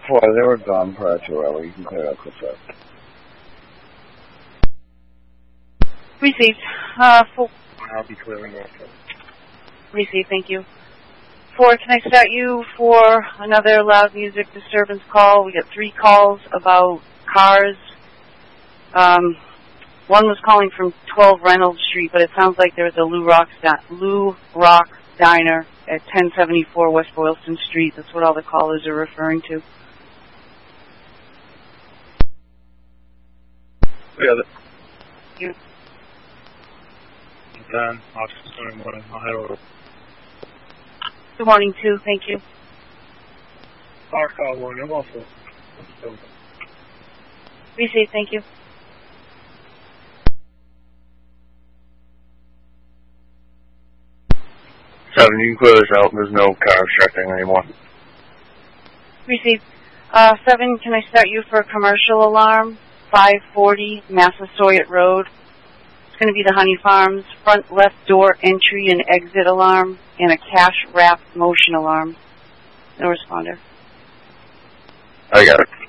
4, they were gone prior to early. You can clear out the 5th. Received. 4. I'll be clearing off. Received, thank you. 4, can I start you for another loud music disturbance call? We got 3 calls about cars. One was calling from 12 Reynolds Street, but it sounds like there was a Lou Rock Diner at 1074 West Boylston Street. That's what all the callers are referring to. We got it. Thank you. Done. Office morning. I'll head over. Good morning, too. Thank you. Our call morning. I'm also. Received. Thank you. Seven, you can clear this out. There's no car obstructing anymore. Received. 7, can I start you for a commercial alarm? 540 Massasoit Road. It's going to be the Honey Farms front left door entry and exit alarm and a cash wrap motion alarm. No responder. I got it.